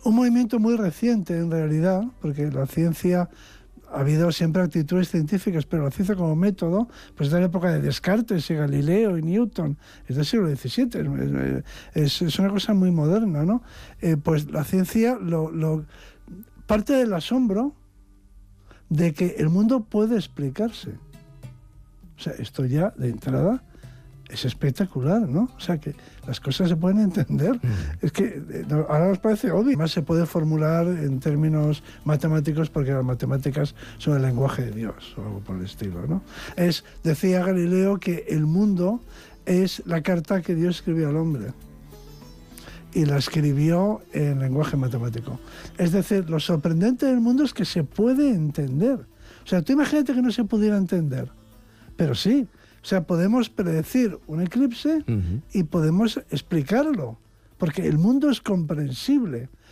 un movimiento muy reciente en realidad, porque la ciencia... Ha habido siempre actitudes científicas, pero la ciencia como método, pues es de la época de Descartes y Galileo y Newton, es del siglo XVII, es una cosa muy moderna, ¿no? Pues la ciencia parte del asombro de que el mundo puede explicarse. O sea, esto ya de entrada es espectacular, ¿no? O sea, que las cosas se pueden entender. Es que ahora nos parece obvio. Además, se puede formular en términos matemáticos porque las matemáticas son el lenguaje de Dios o algo por el estilo, ¿no? Decía Galileo que el mundo es la carta que Dios escribió al hombre y la escribió en lenguaje matemático. Es decir, lo sorprendente del mundo es que se puede entender. O sea, tú imagínate que no se pudiera entender, pero sí. O sea, podemos predecir un eclipse y podemos explicarlo, porque el mundo es comprensible.